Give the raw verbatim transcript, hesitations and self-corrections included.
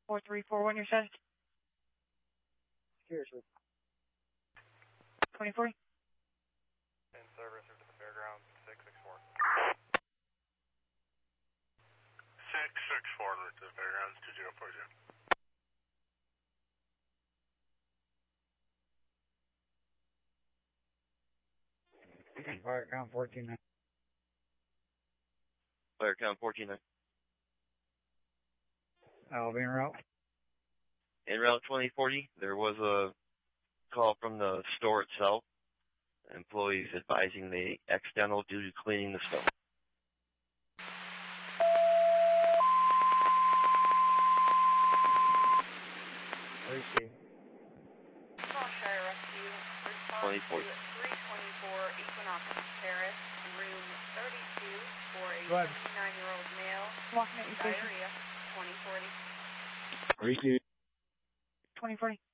four three four one, your status? Seriously. twenty forty? In service to the fairgrounds, six six four. six six four to the fairgrounds, two zero four zero. Fire count fourteen nine. Fire count fourteen nine. I'll be en route. In route twenty forty, there was a call from the store itself. Employees advising they accidental due to cleaning the snow. Receive. Shire Rescue, response twenty to forty. three twenty-four Equinox Terrace, room thirty-two, for a Go ahead. seventy-nine-year-old male, Walking at your station. diarrhea, twenty forty. Receive. twenty forty?